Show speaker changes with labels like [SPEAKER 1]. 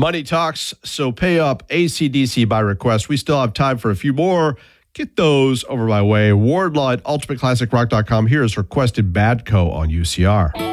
[SPEAKER 1] Money talks, so pay up. AC/DC by request. We still have time for a few more. Get those over my way. Wardlaw at ultimateclassicrock.com. Here is requested Badco on UCR.